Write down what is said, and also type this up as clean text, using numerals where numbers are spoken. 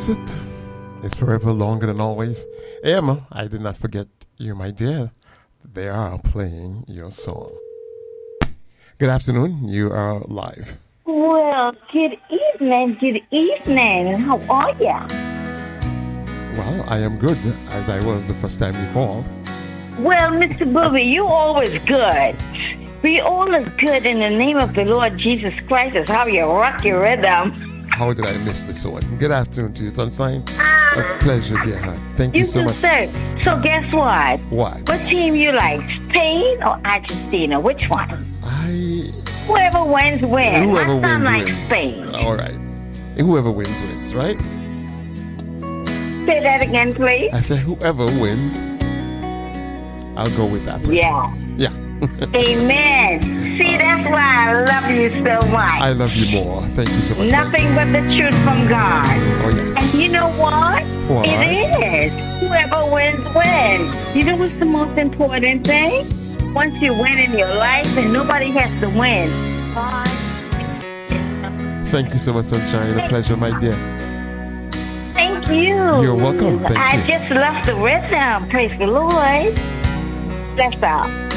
is it? It's forever longer than always. Hey, Emma, I did not forget you, my dear. They are playing your song. Good afternoon. You are live. Well, good evening. Good evening. How are ya? Well, I am good, as I was the first time you called. Well, Mr. Booby, you always good. Be always good in the name of the Lord Jesus Christ is how you rock your rhythm. How did I miss this one? Good afternoon to you, Sunshine. A pleasure, dear heart. Thank you so much. Sir. So guess what? What? What team you like, Spain or Argentina? Which one? Whoever wins, wins. Whoever I sound wins, like Spain. All right. Whoever wins, wins, right? Say that again, please. I said whoever wins, I'll go with that person. Yeah. Yeah. Amen. See, that's why I love you so much. I love you more. Thank you so much. Nothing but the truth from God. Oh, yes. And you know what? What? It is. Whoever wins, wins. You know what's the most important thing? Once you win in your life, and nobody has to win. God. Thank you so much, Sunshine. A pleasure, my dear. Thank you. You're welcome. Thank you. I just love the rhythm. Praise the Lord. That's all.